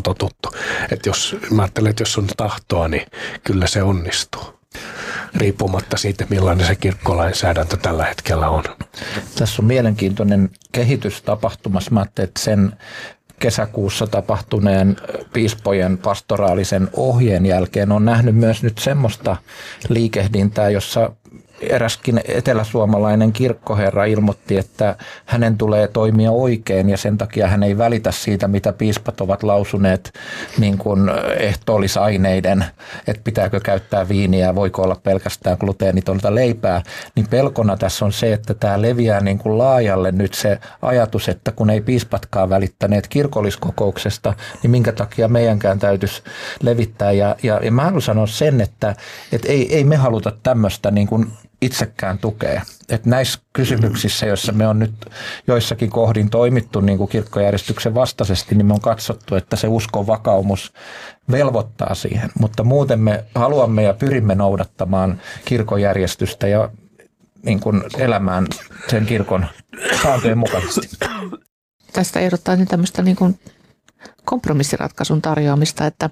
totuttu. Että jos mä ajattelen, että jos on tahtoa, niin kyllä se onnistuu. Riippumatta siitä, millainen se kirkkolainsäädäntö tällä hetkellä on. Tässä on mielenkiintoinen kehitys tapahtumassa. Mä ajattelin, että sen kesäkuussa tapahtuneen piispojen pastoraalisen ohjeen jälkeen on nähnyt myös nyt semmoista liikehdintää, jossa eräskin eteläsuomalainen kirkkoherra ilmoitti, että hänen tulee toimia oikein ja sen takia hän ei välitä siitä, mitä piispat ovat lausuneet niin kuin ehtoollisaineiden, että pitääkö käyttää viiniä, voiko olla pelkästään gluteenitonta leipää, niin pelkona tässä on se, että tämä leviää niin kuin laajalle nyt se ajatus, että kun ei piispatkaan välittäneet kirkolliskokouksesta, niin minkä takia meidänkään täytyisi levittää. Ja mä haluan sanoa sen, että ei me haluta tämmöistä niin kuin itsekään tukea. Että näissä kysymyksissä, joissa me on nyt joissakin kohdin toimittu niin kuin kirkkojärjestyksen vastaisesti, niin me on katsottu, että se uskon vakaumus velvoittaa siihen. Mutta muuten me haluamme ja pyrimme noudattamaan kirkkojärjestystä ja niin kuin elämään sen kirkon sääntöjen mukaisesti. Tästä ehdottaisin tämmöistä niin kuin kompromissiratkaisun tarjoamista, että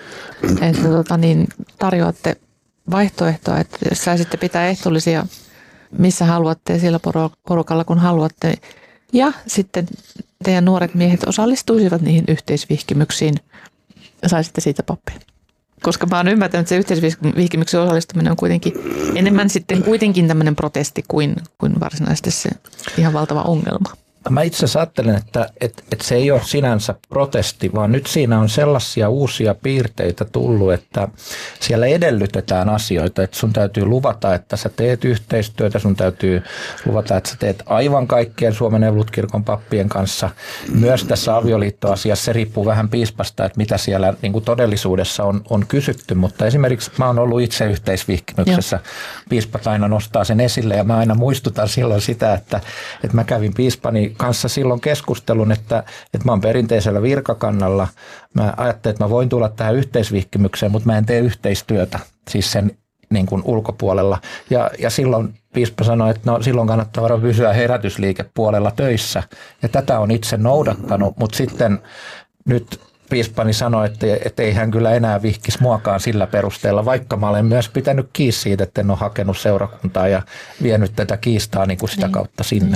tarjoatte vaihtoehtoa, että jos saisitte pitää ehtoollisia missä haluatte sillä porukalla kun haluatte ja sitten teidän nuoret miehet osallistuisivat niihin yhteisvihkimyksiin ja saisitte siitä pappia. Koska mä oon ymmärtänyt, että se yhteisvihkimyksen osallistuminen on kuitenkin enemmän sitten kuitenkin tämmöinen protesti kuin varsinaisesti se ihan valtava ongelma. Mä itse asiassa ajattelen, että se ei ole sinänsä protesti, vaan nyt siinä on sellaisia uusia piirteitä tullut, että siellä edellytetään asioita, että sun täytyy luvata, että sä teet yhteistyötä, sun täytyy luvata, että sä teet aivan kaikkien Suomen evankelisluterilainen pappien kanssa. Myös tässä avioliittoasiassa se riippuu vähän piispasta, että mitä siellä niin kuin todellisuudessa on kysytty, mutta esimerkiksi mä oon ollut itse yhteisvihkimyksessä. Piispat aina nostaa sen esille ja mä aina muistutan silloin sitä, että mä kävin piispani kanssa silloin keskustelun, että mä oon perinteisellä virkakannalla. Mä ajattelin, että mä voin tulla tähän yhteisvihkimykseen, mutta mä en tee yhteistyötä siis sen niin kuin ulkopuolella. Ja silloin piispa sanoi, että no silloin kannattaa varmaan pysyä herätysliikepuolella töissä. Ja tätä on itse noudattanut, mutta sitten nyt piispani sanoi, että ei hän kyllä enää vihkisi muakaan sillä perusteella, vaikka mä olen myös pitänyt kiinni siitä, että en ole hakenut seurakuntaa ja vienyt tätä kiistaa niin kuin sitä kautta sinne.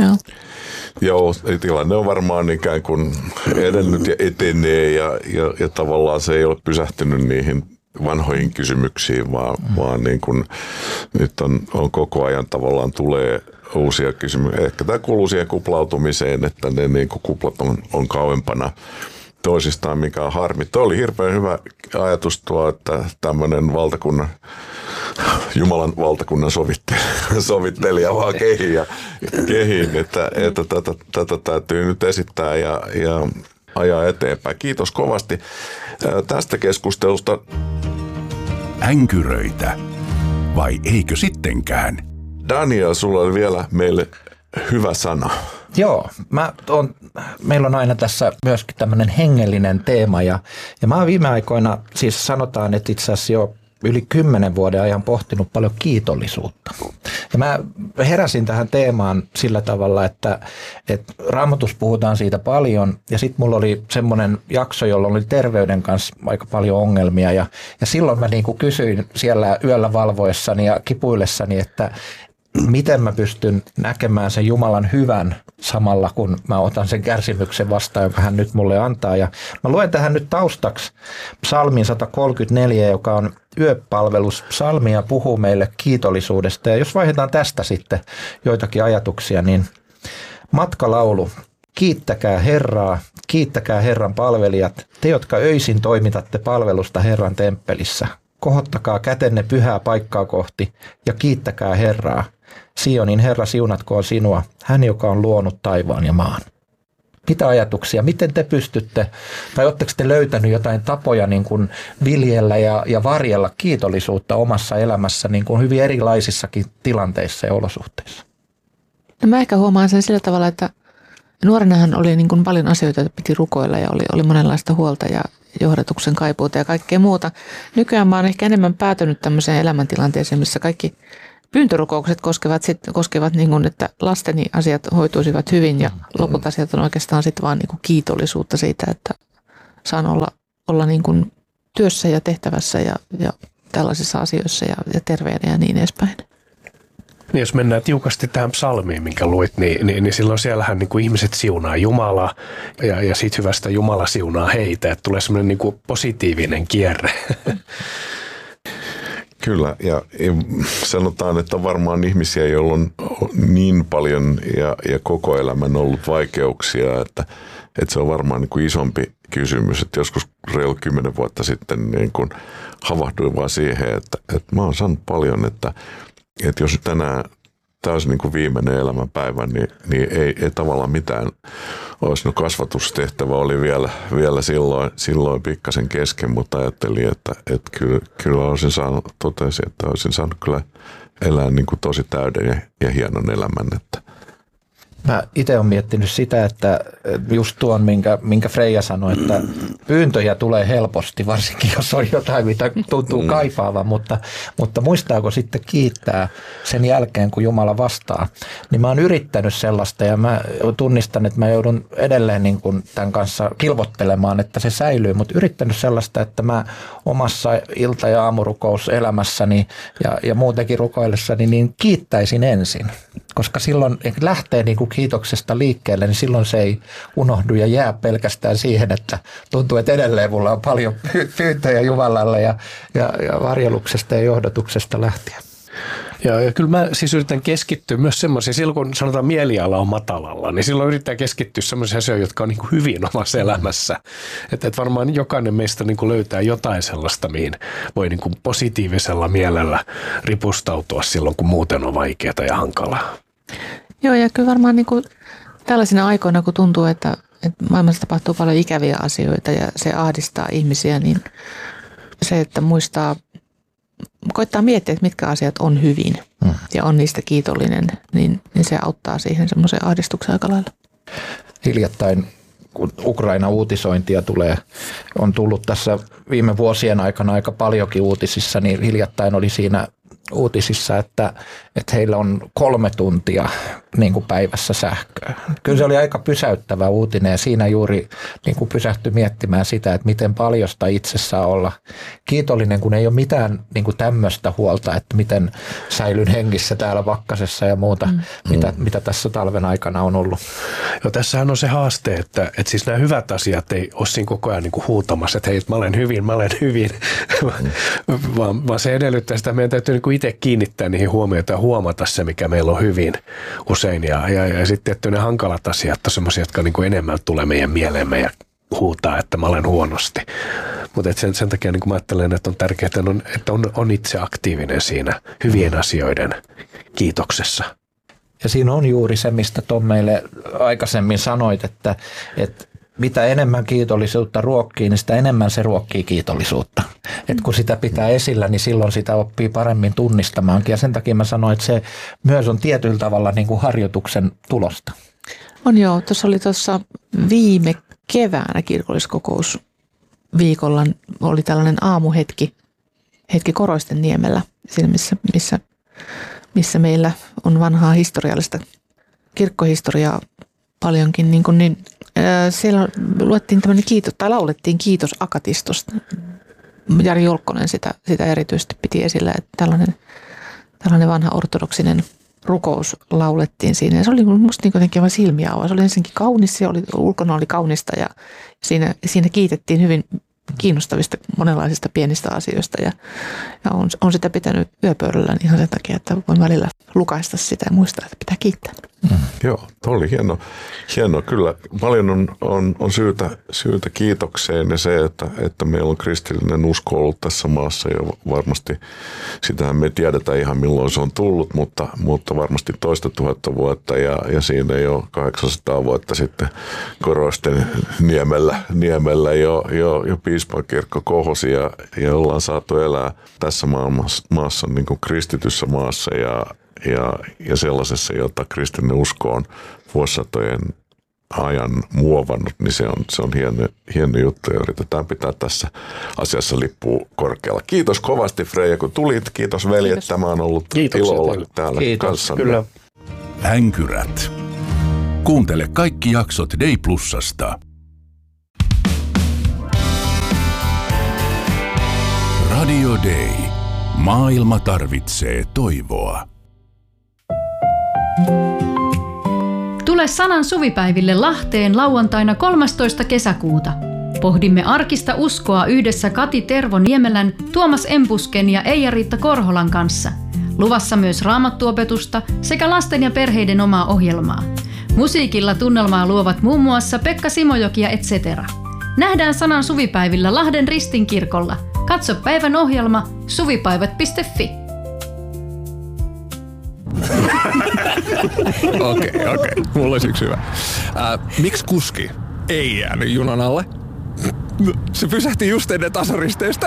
Joo, tilanne on varmaan ikään kuin edennyt ja etenee ja tavallaan se ei ole pysähtynyt niihin vanhoihin kysymyksiin, vaan niin kuin nyt on koko ajan tavallaan tulee uusia kysymyksiä. Ehkä tämä kuuluu siihen kuplautumiseen, että ne niin kuin kuplat on kauempana toisistaan, mikä on harmi. Tuo oli hirveän hyvä ajatus tuo, että tämmöinen Jumalan valtakunnan sovittelija vaan kehiin, että tätä täytyy nyt esittää ja ajaa eteenpäin. Kiitos kovasti tästä keskustelusta. Änkyröitä, vai eikö sittenkään? Daniel, sulla oli vielä meille hyvä sana. Joo, meillä on aina tässä myöskin tämmöinen hengellinen teema ja mä oon viime aikoina, siis sanotaan, että itse asiassa jo yli 10 vuoden ajan pohtinut paljon kiitollisuutta. Ja mä heräsin tähän teemaan sillä tavalla, että Raamatussa puhutaan siitä paljon ja sitten mulla oli semmoinen jakso, jolloin oli terveyden kanssa aika paljon ongelmia ja silloin mä niinku kysyin siellä yöllä valvoessani ja kipuillessani, että miten mä pystyn näkemään sen Jumalan hyvän samalla, kun mä otan sen kärsimyksen vastaan, jonka hän nyt mulle antaa. Ja mä luen tähän nyt taustaksi psalmin 134, joka on yöpalvelus. Psalmia puhuu meille kiitollisuudesta. Ja jos vaihdetaan tästä sitten joitakin ajatuksia, niin matkalaulu. Kiittäkää Herraa, kiittäkää Herran palvelijat, te jotka öisin toimitatte palvelusta Herran temppelissä. Kohottakaa kätenne pyhää paikkaa kohti ja kiittäkää Herraa. Sionin Herra siunatkoon sinua, hän joka on luonut taivaan ja maan. Mitä ajatuksia? Miten te pystytte, tai oletteko te löytänyt jotain tapoja niin kuin viljellä ja varjella kiitollisuutta omassa elämässä niin kuin hyvin erilaisissakin tilanteissa ja olosuhteissa? No mä ehkä huomaan sen sillä tavalla, että nuorenahan oli niin kuin paljon asioita, joita piti rukoilla ja oli monenlaista huolta ja johdatuksen kaipuuta ja kaikkea muuta. Nykyään mä oon ehkä enemmän päätynyt tämmöiseen elämäntilanteeseen, missä kaikki pyyntörukoukset koskevat niin kuin, että lasteni asiat hoituisivat hyvin ja loput asiat on oikeastaan sitten vaan niin kuin kiitollisuutta siitä, saan olla niin kuin työssä ja tehtävässä ja tällaisissa asioissa ja terveenä ja niin edespäin. Niin jos mennään tiukasti tähän psalmiin, minkä luit, niin silloin siellähän niin kuin ihmiset siunaa Jumalaa ja siitä hyvästä Jumala siunaa heitä, että tulee semmoinen niin kuin positiivinen kierre. Kyllä, ja sanotaan, että on varmaan ihmisiä, joilla on niin paljon ja koko elämän ollut vaikeuksia, että se on varmaan niin kuin isompi kysymys. Että joskus reilu 10 vuotta sitten niin kuin havahduin vaan siihen, että mä oon saanut paljon, että jos tänään tämä olisi niin kuin viimeinen elämänpäivä, niin ei tavallaan mitään olisi. No kasvatustehtävä oli vielä silloin pikkasen kesken, mutta ajattelin, että kyllä olisin saanut kyllä elää niin kuin tosi täyden ja hienon elämän. Että. Mä itse olen miettinyt sitä, että just tuon, minkä Freija sanoi, että pyyntöjä tulee helposti, varsinkin jos on jotain, mitä tuntuu kaipaavan, mutta muistaako sitten kiittää sen jälkeen, kun Jumala vastaa. Niin mä oon yrittänyt sellaista ja mä tunnistan, että mä joudun edelleen niin kuin tämän kanssa kilvottelemaan, että se säilyy, mutta yrittänyt sellaista, että mä omassa ilta- ja aamurukouselämässäni ja muutenkin rukoillessani niin kiittäisin ensin, koska silloin lähtee niin kuin kiitoksesta liikkeelle, niin silloin se ei unohdu ja jää pelkästään siihen, että tuntuu, että edelleen mulla on paljon pyyntöjä Jumalalle ja varjeluksesta ja johdotuksesta lähtien. Ja kyllä mä siis yritän keskittyä myös semmoisiin, silloin kun sanotaan mieliala on matalalla, niin silloin yrittää keskittyä semmoisiin asioihin, jotka on niin kuin hyvin omassa elämässä. Että varmaan jokainen meistä niin kuin löytää jotain sellaista, mihin voi niin kuin positiivisella mielellä ripustautua silloin, kun muuten on vaikeaa ja hankalaa. Joo, ja kyllä varmaan niin kuin tällaisina aikoina, kun tuntuu, että maailmassa tapahtuu paljon ikäviä asioita ja se ahdistaa ihmisiä, niin se, että koittaa miettiä, että mitkä asiat on hyvin ja on niistä kiitollinen, niin se auttaa siihen semmoiseen ahdistukseen aika lailla. Hiljattain, kun Ukraina-uutisointia on tullut tässä viime vuosien aikana aika paljonkin uutisissa, niin hiljattain oli siinä uutisissa, että heillä on 3 tuntia niin kuin päivässä sähköä. Kyllä se oli aika pysäyttävä uutinen ja siinä juuri niin kuin pysähtyi miettimään sitä, että miten paljosta itse saa olla kiitollinen, kun ei ole mitään niin kuin tämmöistä huolta, että miten säilyn hengissä täällä pakkasessa ja muuta, mitä tässä talven aikana on ollut. No, tässähän on se haaste, että siis nämä hyvät asiat ei ole siinä koko ajan niin kuin huutamassa, että hei, mä olen hyvin, vaan se edellyttää sitä, meidän täytyy niin kuin itse kiinnittää niihin huomiota ja huomata se, mikä meillä on hyvin usein. Ja sitten ne hankalat asiat on semmoisia, jotka niin kuin enemmän tulee meidän mieleemme ja huutaa, että mä olen huonosti. Mutta sen takia niin kuin mä ajattelen, että on tärkeää, että on itse aktiivinen siinä hyvien asioiden kiitoksessa. Ja siinä on juuri se, mistä Tom meille aikaisemmin sanoit, että mitä enemmän kiitollisuutta ruokkii, niin sitä enemmän se ruokkii kiitollisuutta. Et kun sitä pitää esillä, niin silloin sitä oppii paremmin tunnistamaankin. Ja sen takia mä sanoin, että se myös on tietyllä tavalla niin kuin harjoituksen tulosta. On joo. Tuossa viime keväänä kirkolliskokousviikolla oli tällainen aamuhetki Koroistenniemellä, siinä missä meillä on vanhaa historiallista kirkkohistoriaa paljonkin, niin siellä luettiin tämmöinen laulettiin kiitos akatistosta. Jari Jolkkonen sitä erityisesti piti esillä, että tällainen vanha ortodoksinen rukous laulettiin siinä. Ja se oli musta jotenkin aivan silmiä avaa. Se oli ensinnäkin kaunis, ulkona oli kaunista ja siinä kiitettiin hyvin kiinnostavista monenlaisista pienistä asioista ja on sitä pitänyt yöpöydällä ihan sen takia, että voin välillä lukaista sitä ja muistaa, että pitää kiittää. Joo, tuo oli hieno. Kyllä paljon on syytä kiitokseen ja se, että meillä on kristillinen usko ollut tässä maassa ja varmasti sitähän me tiedetään ihan milloin se on tullut, mutta varmasti 2000 vuotta ja siinä jo 800 vuotta sitten Koroisten niemellä jo piispakirkko kohosi ja ollaan saatu elää tässä maassa niin kuin kristityssä maassa ja sellaisessa, jota kristillinen usko on vuosisatojen ajan muovannut, niin se on hieno juttu ja yritetään pitää tässä asiassa lippua korkealla. Kiitos kovasti Freija, kun tulit. Kiitos veljet. Kiitos. Tämä on ollut ilo olla täällä kanssanne. Kyllä. Änkyrät. Kuuntele kaikki jaksot Day Plusasta. Radio Day. Maailma tarvitsee toivoa. Tule Sanan suvipäiville Lahteen lauantaina 13. kesäkuuta. Pohdimme arkista uskoa yhdessä Kati Tervo-Niemelän, Tuomas Empusken ja Eija-Riitta Korholan kanssa. Luvassa myös raamattuopetusta sekä lasten ja perheiden omaa ohjelmaa. Musiikilla tunnelmaa luovat muun muassa Pekka Simojoki ja etc. Nähdään Sanan suvipäivillä Lahden Ristinkirkolla. Katso päivän ohjelma suvipäivät.fi. Okei. Mulla olisi yksi hyvä. Miksi kuski ei jäänyt junan alle? Se pysähti just ennen tasoristeystä.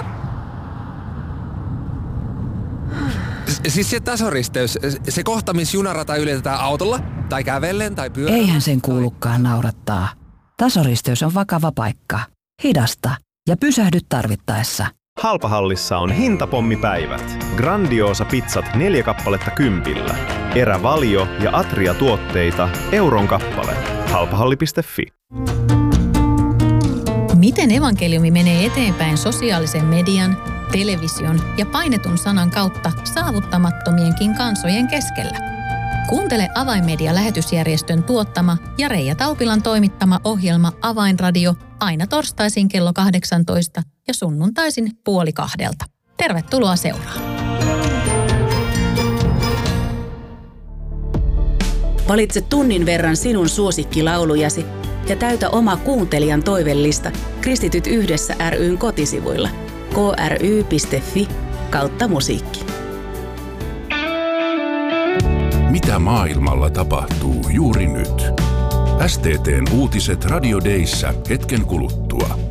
Siis se tasoristeys, se kohta, missä junarata ylitetään autolla, tai kävellen, tai pyörällä. Eihän sen kuulukaan naurattaa. Tasoristeys on vakava paikka. Hidasta ja pysähdy tarvittaessa. Halpahallissa on hintapommipäivät. Grandiosa pizzat 4 kappaletta 10. Erävalio ja Atria-tuotteita euron kappale. Halpahalli.fi. Miten evankeliumi menee eteenpäin sosiaalisen median, television ja painetun sanan kautta saavuttamattomienkin kansojen keskellä? Kuuntele Avainmedia-lähetysjärjestön tuottama ja Reija Taupilan toimittama ohjelma Avainradio aina torstaisin kello 18 ja sunnuntaisin 1:30. Tervetuloa seuraan. Valitse tunnin verran sinun suosikkilaulujasi ja täytä oma kuuntelijan toivellista Kristityt yhdessä ry:n kotisivuilla kry.fi/musiikki. Mitä maailmalla tapahtuu juuri nyt? STT:n uutiset Radio Dayssä hetken kuluttua.